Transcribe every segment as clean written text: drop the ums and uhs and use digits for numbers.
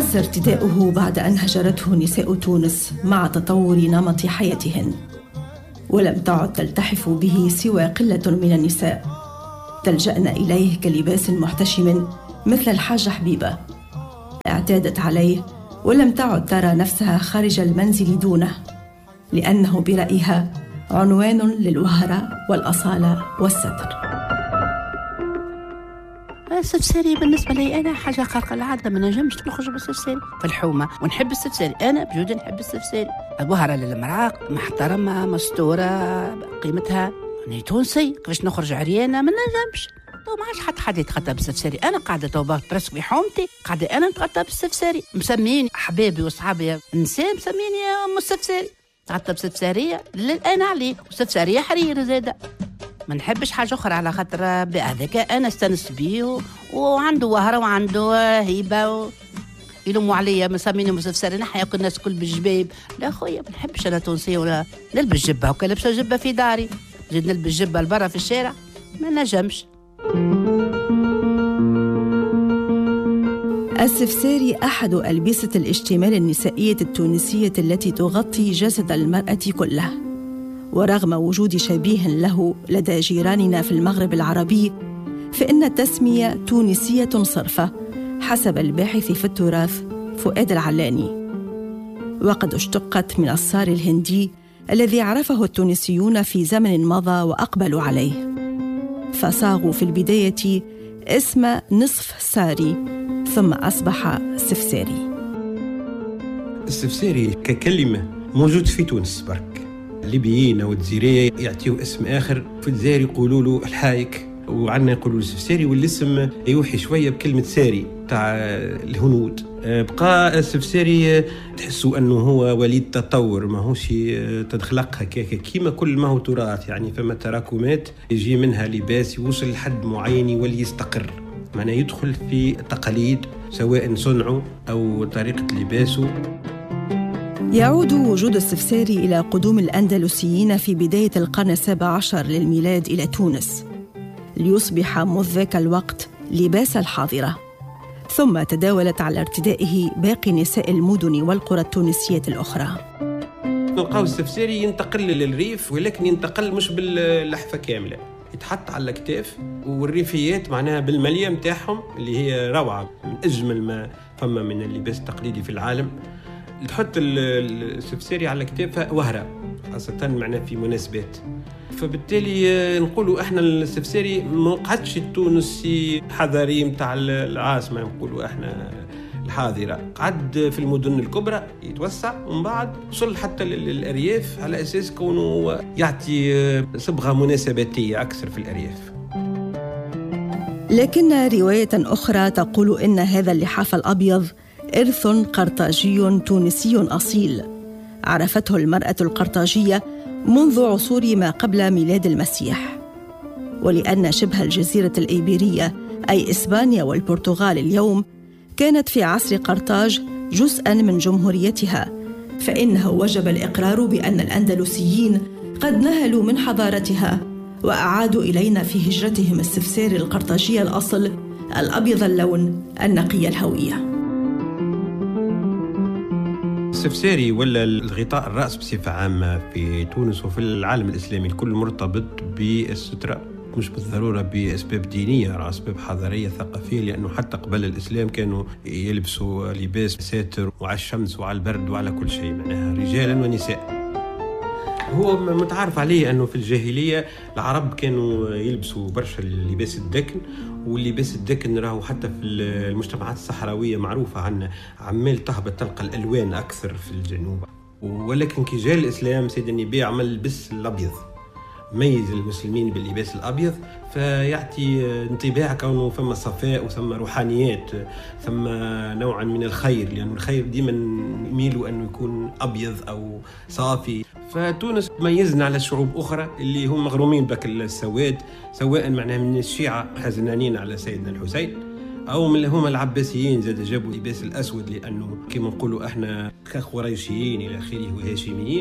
عز ارتداؤه بعد أن هجرته نساء تونس مع تطور نمط حياتهن، ولم تعد تلتحف به سوى قلة من النساء تلجأن إليه كلباس محتشم مثل الحاجة حبيبة. اعتادت عليه ولم تعد ترى نفسها خارج المنزل دونه، لأنه برأيها عنوان للوهرة والأصالة والستر. السفساري بالنسبة لي أنا حاجة خارقة العادة، ما نجمش نخرج بالسفساري في الحومة، ونحب السفساري. أنا بجد نحب السفساري، الوهرة للمرأة محترمة مستورة قيمتها. أنا تونسي كيفاش نخرج عريانة ما نجمش. ما عادش حد يتغطى بالسفساري. أنا قاعدة توبا برسك في حومتي، قاعدة أنا نتغطى بالسفساري. مسميني أحبابي وأصحابي النساء مسميني أم السفساري، تغطى بسفسارية أنا عليه، وسفسارية حرير زادة. ما نحبش حاجة أخرى على خاطر هذاك أنا استنس بيه وعنده وهرة وعنده هيبة يلوموا عليا مسميني مسفسري. نحن ياكل الناس كل بالجباب. لا خويا ما نحبش أنا تونسية ولا نلبس جبة وكا لبسة جبة في داري جد نلبس جبة لبرا في الشارع ما نجمش. السفساري أحد ألبسة الاشتمال النسائية التونسية التي تغطي جسد المرأة كله، ورغم وجود شبيه له لدى جيراننا في المغرب العربي، فإن التسمية تونسية صرفة حسب الباحث في التراث فؤاد العلاني، وقد اشتقت من الصار الهندي الذي عرفه التونسيون في زمن مضى وأقبلوا عليه، فصاغوا في البداية اسم نصف ساري ثم أصبح سفساري. السفساري ككلمة موجود في تونس برك، الليبيين أو الجزائرية يعطيوه اسم آخر، في الجزائر يقولوا له الحايك وعنا يقولوا السفساري، والاسم يوحي شوية بكلمة ساري تاع الهنود. بقى السفساري تحسوا أنه هو وليد تطور، ما هوش تدخلق هكاك كيما كل ما هو تراث، يعني فما تراكمات يجي منها لباس يوصل لحد معين يولي يستقر، معناه يدخل في تقاليد سواء صنعه أو طريقة لباسه. يعود وجود السفساري إلى قدوم الأندلسيين في بداية القرن 17 للميلاد إلى تونس، ليصبح منذ ذاك الوقت لباس الحاضرة، ثم تداولت على ارتدائه باقي نساء المدن والقرى التونسية الأخرى. نلقاو السفساري ينتقل للريف، ولكن ينتقل مش باللحفة كاملة، يتحط على الكتاف، والريفيات معناها بالمالية متاعهم اللي هي روعة من أجمل ما فما من اللباس التقليدي في العالم. تحط السفساري على كتافها وهرة خاصة معنا في مناسبات، فبالتالي نقولوا احنا السفساري ما قعدش التونسي حضاري متاع العاصمة، نقولوا احنا الحاضرة، قعد في المدن الكبرى يتوسع ومن بعد وصل حتى للأرياف على أساس كونه يعطي صبغة مناسباتية أكثر في الأرياف. لكن رواية أخرى تقول إن هذا اللحاف الأبيض إرث قرطاجي تونسي أصيل عرفته المرأة القرطاجية منذ عصور ما قبل ميلاد المسيح، ولأن شبه الجزيرة الإيبيرية أي إسبانيا والبرتغال اليوم كانت في عصر قرطاج جزءاً من جمهوريتها، فإنه وجب الإقرار بأن الأندلسيين قد نهلوا من حضارتها وأعادوا إلينا في هجرتهم السفساري القرطاجي الأصل الأبيض اللون النقي الهوية. السفساري ولا الغطاء الرأس بصفة عامة في تونس وفي العالم الإسلامي الكل مرتبط بالسترة، مش بالضرورة بأسباب دينية، على أسباب حضارية ثقافية، لأنه حتى قبل الإسلام كانوا يلبسوا لباس ساتر وعلى الشمس وعلى البرد وعلى كل شيء، معناها رجالا ونساء. هو متعارف عليه أنه في الجاهلية العرب كانوا يلبسوا برشا اللباس الدكن، واللباس الدكن راهو حتى في المجتمعات الصحراوية معروفة عنا، عمال تهبط تلقى الألوان أكثر في الجنوب، ولكن كي جاء الإسلام سيد النبي عمل اللبس الأبيض، ميز المسلمين باللباس الأبيض، فيعطي انطباع كونه ثم صفاء وثم روحانيات، ثم نوعا من الخير، لأن الخير ديما يميلوا أنه يكون أبيض أو صافي. فتونس ميزنا على شعوب أخرى اللي هم مغرومين بك السواد، سواء معناها من الشيعة حزنانين على سيدنا الحسين، أو من اللي هم العباسيين زاد جابوا اللباس الأسود، لأنه كما نقولوا احنا كقريشيين إلى آخره وهاشميين،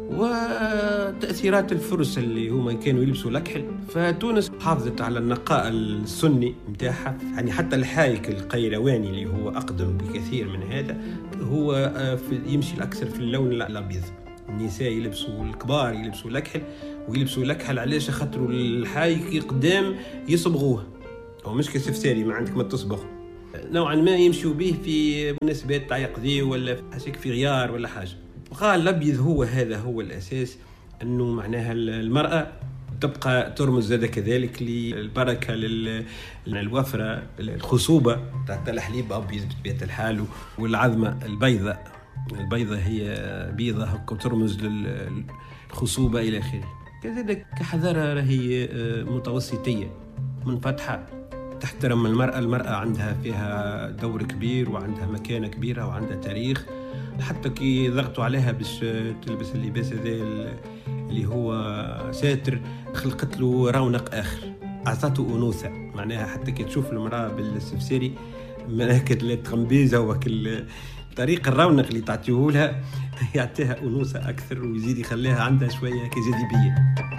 وتأثيرات الفرس اللي هما كانوا يلبسوا الأكحل. فتونس حافظت على النقاء السني متاعها، يعني حتى الحايك القيرواني اللي هو أقدم بكثير من هذا هو يمشي الأكثر في اللون الأبيض. النساء يلبسوا، الكبار يلبسوا الأكحل، ويلبسوا الأكحل علاش خاطروا الحايك قدام يصبغوه، هو مش كسفساري ما عندك ما تصبغ، نوعا ما يمشوا به في مناسبات تاع يقضي ولا في غيار ولا حاجة. وقال الأبيض هو هذا هو الأساس، أنه معناها المرأة تبقى ترمز زادة كذلك للبركة، للوفرة، الخصوبة تاع الحليب أبيض بطبيعة الحال، والعظمة البيضة هي بيضة ترمز للخصوبة إلى آخره. كذلك كحضارة راهي متوسطية منفتحة تحترم المرأة عندها فيها دور كبير وعندها مكانة كبيرة وعندها تاريخ، حتى كي ضغطوا عليها باش تلبس اللباس هذا اللي هو ساتر خلقت له رونق آخر، أعطته أنوثة. معناها حتى كي تشوف المرأة بالسفساري مناكد التغمبيزة وكل طريق الرونق اللي تعطيه لها يعطيها أنوثة أكثر ويزيد يخليها عندها شوية كجاذبية.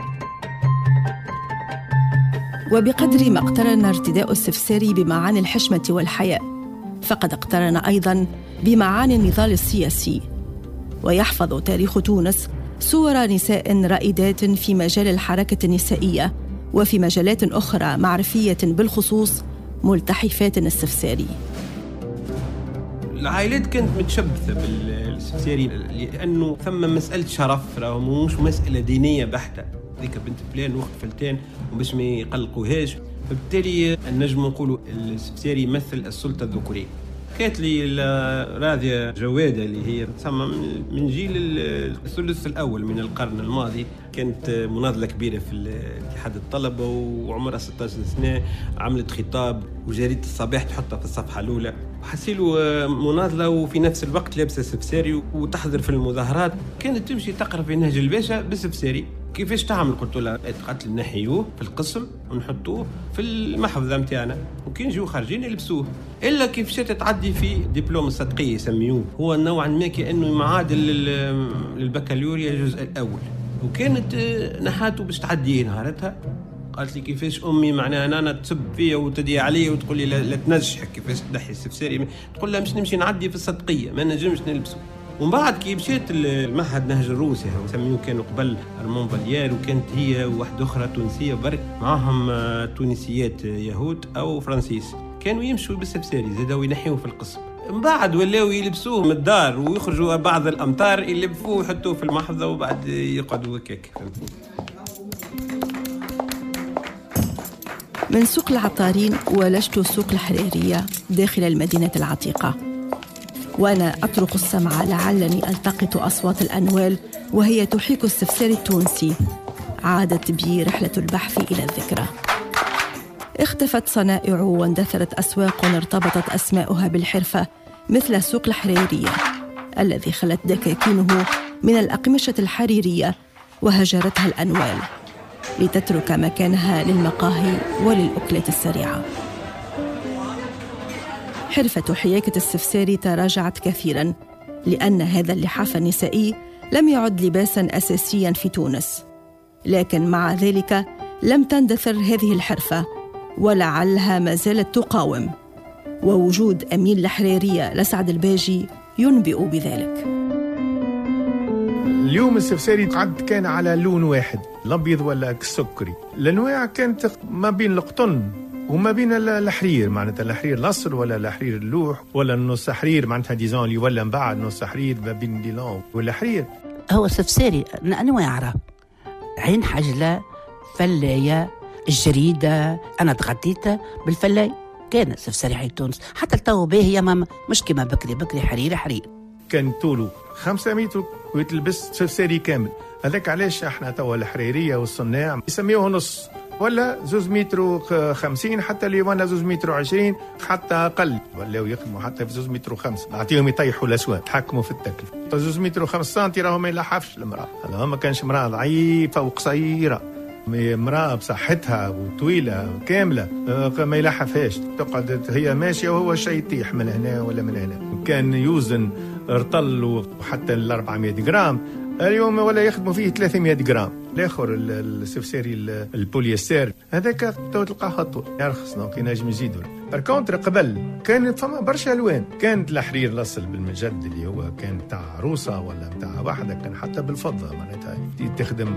وبقدر ما اقترن ارتداء السفساري بمعاني الحشمة والحياء، فقد اقترن أيضاً بمعاني النضال السياسي. ويحفظ تاريخ تونس صور نساء رائدات في مجال الحركة النسائية وفي مجالات أخرى معرفية بالخصوص ملتحفات السفساري. العائلات كانت متشبثة بالسفساري لأنه ثم مسألة شرف، راهو مش مسألة دينية بحتة، ذيك بنت فلان وقت فلتان وباش ما يقلقوهاش. فبالتالي النجم نقولوا السفساري يمثل السلطة الذكورية. كانت لي راضية جوادة اللي هي تسمى من جيل الثلث الأول من القرن الماضي، كانت مناضلة كبيرة في اتحاد الطلبة وعمرها 16 سنة، عملت خطاب وجريدة الصباح تحطها في الصفحة الأولى، حسيلوا مناضلة وفي نفس الوقت لابسة سفساري وتحضر في المظاهرات. كانت تمشي تقرأ في نهج الباشا بالسفساري. كيفاش تعمل؟ قلت لها قالت نحيوه في القسم ونحطوه في المحفظة متاعنا، وكي نجيو خارجين يلبسوه. إلا كيفاش تتعدي في دبلوم الصدقية يسميوه، هو نوعا ما كأنه معادل للبكالوريا الجزء الأول. وكانت نحاته باش تعدي نهارتها، قالت لي كيفاش أمي معناها أنا تسب فيا وتدي علي وتقول لي لا تنجحك كيفاش تنحي السفساري، تقول لها مش نمشي نعدي في الصدقية ما نجمش نلبسه. ومن بعد كي مشيت المعهد نهج الروسي وسميوه كانوا قبل أرمون فاليير، وكانت هي وواحدة أخرى تونسية برك معهم تونسيات يهود أو فرنسيس، كانوا يمشوا بالسفساري زادوا ينحيوه في القسم. من بعد ولاو يلبسوه من الدار ويخرجوا بعض الأمطار يلبفوه ويحطوه في المحفظة وبعد يقعدوا هكاك. من سوق العطارين ولجت سوق الحريرية داخل المدينة العتيقة، وأنا أطرق السمع لعلني ألتقط أصوات الأنوال وهي تحيك السفساري التونسي. عادت بي رحلة البحث إلى الذكرى. اختفت صنائع واندثرت أسواق ارتبطت أسماؤها بالحرفة، مثل سوق الحريرية الذي خلت دكاكينه من الأقمشة الحريرية وهجرتها الأنوال لتترك مكانها للمقاهي وللأكلات السريعة. حرفة حياكة السفساري تراجعت كثيراً، لأن هذا اللحاف النسائي لم يعد لباساً أساسياً في تونس. لكن مع ذلك لم تندثر هذه الحرفة، ولعلها ما زالت تقاوم، ووجود أمين الحريرية لسعد الباجي ينبئ بذلك. اليوم السفساري كان على لون واحد، الأبيض ولا السكري. الأنواع كانت ما بين القطن وما بين الحرير، معناتها الحرير الأصل ولا الحرير اللوح ولا النص حرير، معناتها ديزون اللي ولا من بعد نص حرير ما بين ديلون والحرير. هو السفساري أنواع، عين حجلة، فلاية، الجريدة. أنا تغطيت بالفلاي، كان السفساري حي تونس حتى التو باهي مش كما بكري حرير. كان طوله 5 متر ويتلبس سفساري كامل. هذاك علاش احنا توا الحريرية والصناع يسميوه نص ولا 2 متر 50، حتى اللي وانا 2 متر 20 حتى اقل، ولاو يخدموا حتى في 2 متر 5. نعطيهم يطيحوا الاسواق، يتحكموا في التكلفه. 2 متر 5 سنتي راهو ما يلحفش المراه. هذا ما كانش مراه ضعيفه وقصيره، امراه بصحتها وطويله كامله ما يلحفهاش، تقعد هي ماشيه وهو شيء يطيح من هنا ولا من هنا. كان يوزن رطل وحتى 400 جرام، اليوم ولا يخدموا فيه 300 جرام. الاخر السفساري البوليستر هذاك تلقاه طول يرخص دونك ينجم يزيدوا. بركونتر قبل كان فما برشا الوان، كانت الحرير الاصل بالمجد اللي هو كان تاع عروسه ولا تاع واحده، كان حتى بالفضه معناتها تخدم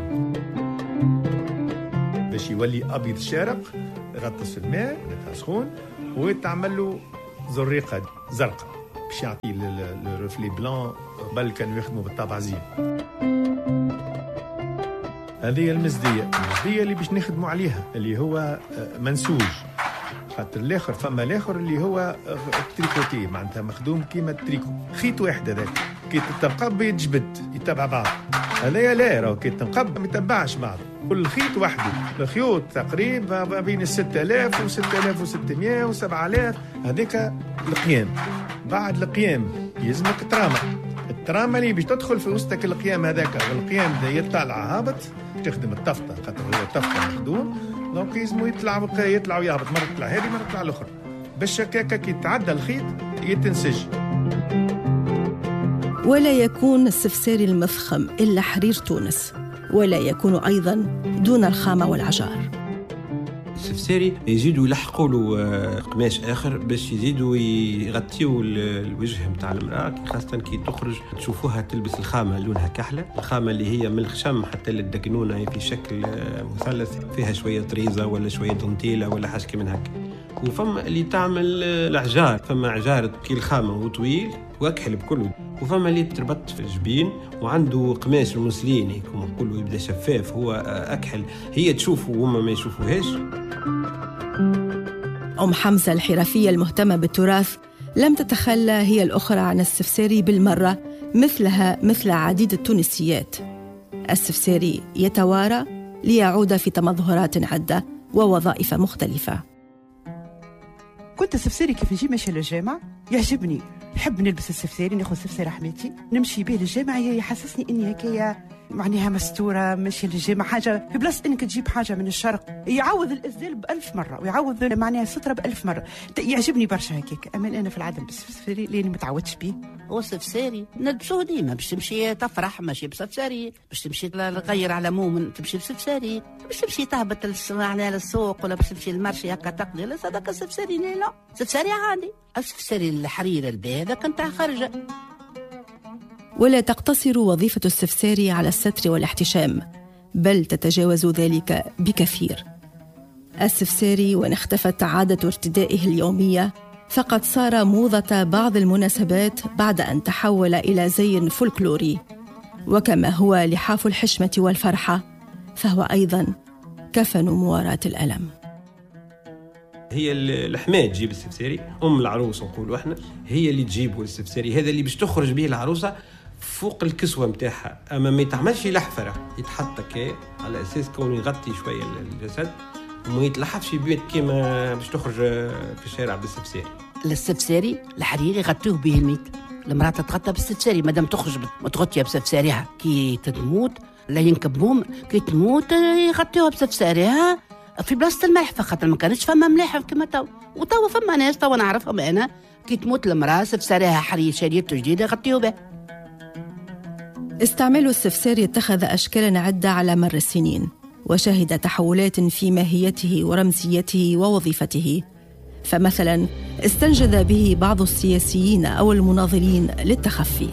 باش يولي ابيض شارق، يغطس في الماء معناتها سخون ويتعمل له زريقه زرقاء باش يعطي الرفلي بلان. قبل كانوا يخدموا بالطابع زين. هذه المزدية اللي باش نخدموا عليها اللي هو منسوج، خاطر الاخر فما الاخر اللي هو تريكوتي معناتها مخدوم كيما التريكو، خيط واحد هذاك كي تنقب يتجبد يتبع بعض. هذايا لا راهو كي تنقب ما يتبعش بعض، كل خيط وحده. الخيوط تقريبا بين 6000 و 6600 و 7000 هذاك القيام. بعد القيام يلزمك الترامة اللي باش تدخل في وسطك القيام هذاك، والقيام ده يطلع هابط تخدم الطفطة، خاطر هو الطفطة مخدوم دونك يلزمو يطلع ويهبط، مرة تطلع هذه مرة تطلع الأخرى باش هكاكا كي يتعدى الخيط يتنسج. ولا يكون السفساري المفخم إلا حرير تونس، ولا يكون أيضا دون الخامة والعجار. السفساري يزيدوا يلحقوا له قماش آخر باش يزيدوا يغطيوا الوجه متاع المرأة، خاصة كي تخرج تشوفوها تلبس الخامة لونها كحلة، الخامة اللي هي من الخشم حتى للدقنونة في شكل مثلث فيها شوية طريزة ولا شوية دونتيلة ولا حاجة من هكا. وفما اللي تعمل العجار، فما عجار كي الخامة وطويل واكحل بكله، وفما اللي تربط في الجبين وعنده قماش الموسلين كله يبدا شفاف هو اكحل، هي تشوفه وهم ما يشوفوهاش. أم حمزة الحرفية المهتمة بالتراث لم تتخلى هي الأخرى عن السفساري بالمرة، مثلها مثل عديد التونسيات. السفساري يتوارى ليعود في تمظهرات عدة ووظائف مختلفة. كنت السفساري كيف نجي ماشي للجامعة يعجبني، نحب نلبس السفساري، ناخذ سفساري حماتي نمشي به للجامعة، يحسسني اني هكايا معناها مستورة ماشية للجامعة، حاجة في بلاصة انك تجيب حاجة من الشرق يعوض الإزدال ب1000 مرة ويعوض معناها السترة ب1000 مرة. يعجبني برشا هكاك. أما أنا في العادة بالسفساري لاني متعودش بيه. هو السفساري نلبسوه ديما باش تمشي تفرح، ماشي بسفساري باش تمشي تغير على مومن تمشي بسفساري، باش تمشي تهبط معناها للسوق ولا باش تمشي للمرشي هكا تقضي. لا هذاك السفساري لا سفساري عادي. السفساري الحرير البيض هذا كنت خارجة. ولا تقتصر وظيفة السفساري على الستر والاحتشام، بل تتجاوز ذلك بكثير. السفساري وإن اختفت عادة ارتدائه اليومية، فقد صار موضة بعض المناسبات بعد أن تحول إلى زي فولكلوري. وكما هو لحاف الحشمة والفرحة، فهو أيضاً كفن مواراة الألم. هي الحماة تجيب السفساري، أم العروس نقولوا احنا، هي اللي تجيبه السفساري هذا اللي باش تخرج به العروسة فوق الكسوة متاعها. أما ما يتعملش لحفرة، يتحط كي على أساس كونه يغطي شوية الجسد وما يتلحفش بيت كيما باش تخرج في الشارع بالسفساري. السفساري الحريري يغطيوه به الميت، المرأة تتغطى بالسفساري مادام تخرج متغطية بسفساريها. كي تموت لا ينكبهم، كي تموت يغطيوها بسفساريها في بلاصة الملح فقط، ما كانتش فما ملاحة كما وتوا فما ناس توا نعرفهم أنا كي تموت المرأة سفساريها حرير شريط جديد يغطيوه به. استعمال السفساري اتخذ أشكالا عدة على مر السنين، وشهد تحولات في ماهيته ورمزيته ووظيفته. فمثلا استنجد به بعض السياسيين أو المناضلين للتخفي.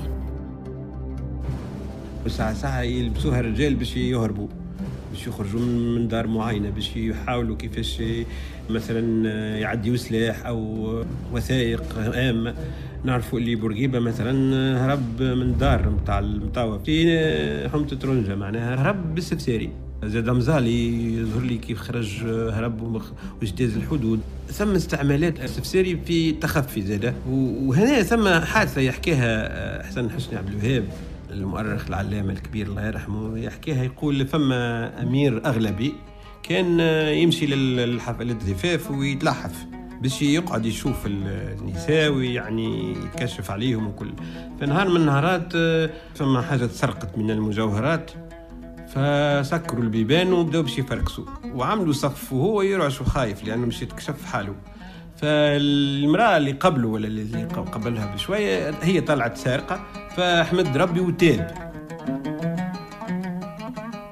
ساعة يلبسوها الرجال باش يهربوا، باش يخرجوا من دار معينة، باش يحاولوا كيفاش مثلا يعديوا سلاح أو وثائق هامة. نعرفوا اللي بورقيبة مثلا هرب من دار متاع المطاوة في حومة ترونجا، معناها هرب بالسفساري. زاد مزالي يظهر لي كيف خرج هرب واجتاز الحدود. ثم استعمالات السفساري في تخفي زاده. وهنا ثم حادثة يحكيها حسن حسني عبد الوهاب المؤرخ العلامة الكبير الله يرحمه، يحكيها يقول فما أمير أغلبي كان يمشي للحفلات الزفاف ويتلحف باش يقعد يشوف النساء ويعني يتكشف عليهم وكل. فنهار من النهارات فما حاجة تسرقت من المجوهرات، فسكروا البيبان وبدأوا باش يفركسوا وعملوا صف وهو يرعش وخايف لأنه مش يتكشف حاله. فالمرأة اللي قبله ولا اللي قبلها بشوية هي طلعت سارقة، فحمد ربي وتاب.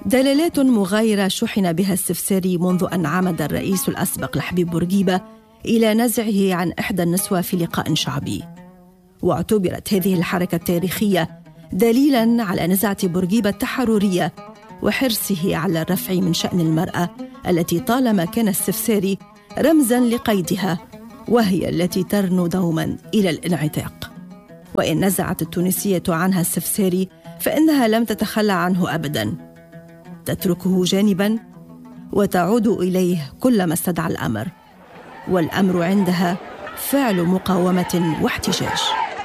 دلالات مغايرة شحن بها السفساري منذ أن عمد الرئيس الأسبق لحبيب بورقيبة إلى نزعه عن إحدى النسوة في لقاء شعبي. واعتبرت هذه الحركة التاريخية دليلاً على نزعة بورقيبة التحررية وحرصه على الرفع من شأن المرأة التي طالما كان السفساري رمزاً لقيدها، وهي التي ترنو دوماً إلى الانعتاق. وإن نزعت التونسية عنها السفساري فإنها لم تتخلى عنه أبداً، تتركه جانباً وتعود إليه كلما استدعى الأمر، والأمر عندها فعل مقاومة واحتجاج.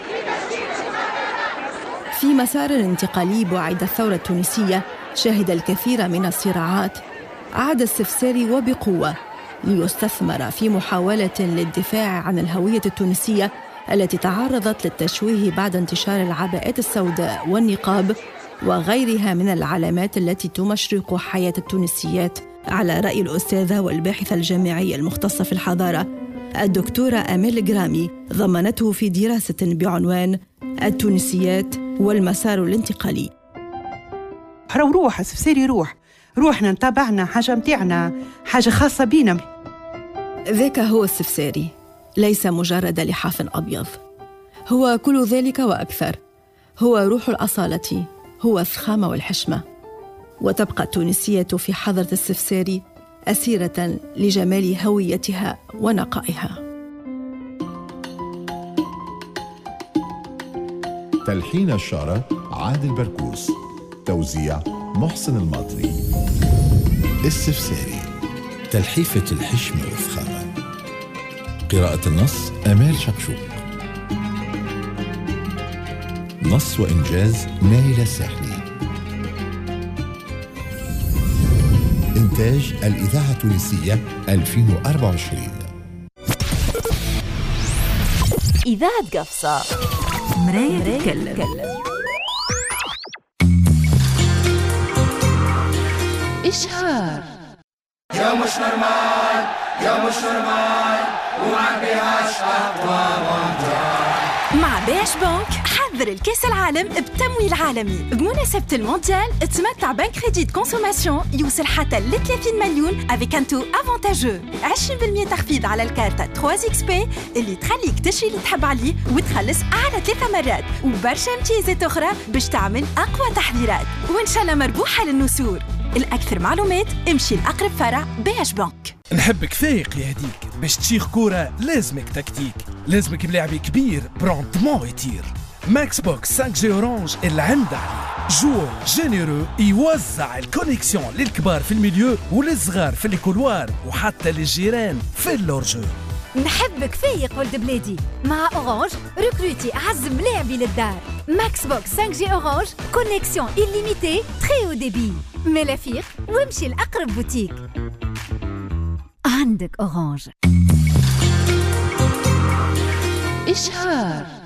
في مسار انتقالي بعد الثورة التونسية شهد الكثير من الصراعات، عاد السفساري وبقوة ليستثمر في محاولة للدفاع عن الهوية التونسية التي تعرضت للتشويه بعد انتشار العباءات السوداء والنقاب وغيرها من العلامات التي تمشرق حياة التونسيات، على رأي الأستاذة والباحثة الجامعية المختصة في الحضارة الدكتورة أميل جرامي، ضمنته في دراسة بعنوان التونسيات والمسار الانتقالي. روح السفساري، روحنا نتابعنا حاجة متاعنا، حاجة خاصة بينا. ذاك هو السفساري، ليس مجرد لحاف أبيض، هو كل ذلك وأكثر، هو روح الأصالة، هو الفخامة والحشمة. وتبقى التونسية في حضرة السفساري أسيرة لجمال هويتها ونقائها. تلحين الشارة عادل بركوس، توزيع محسن الماطري. السفساري، تلحيفة الحشمة والفخامة. قراءة النص أمال شقشوق. نص وإنجاز نايلة الساحلي. إنتاج الإذاعة التونسية 2024. إذاعة قفصة، مراية تتكلم. إشهار. يا مش نورمال، يا مش نورمال، وما بيهاش أقوى مونديال. مع باش بنك حضر الكاس العالم بتمويل عالمي. بمناسبة المونديال تمتع بنك كريديت كونسوماسيون يوصل حتى ل 30 مليون افيك ان تو افونتاجو، 20% تخفيض على الكارتة 3XP اللي تخليك تشري اللي تحب عليه وتخلص على 3 مرات، وبرشا امتيازات أخرى باش تعمل أقوى تحضيرات، وإن شاء الله مربوحة للنسور. الأكثر معلومات امشي لأقرب فرع باش بنك. نحبك فايق يا هديك، باش تشيخ كورة لازمك تكتيك، لازمك بلاعبي كبير برونتمون يطير. ماكس بوكس 5G أورانج اللي عنده عليه جوو جينيرو يوزع الكونيكسيون للكبار في الميليو وللصغار في الكولوار وحتى للجيران في اللورجو. نحبك فايق ولد بلادي، مع أورانج ريكروتي أعز ملاعبي للدار. ماكس بوكس 5G أورانج كونيكسيون إليميتي تري أو ديبي. ملافيق وامشي لأقرب بوتيك. عندك أورانج. إشهار.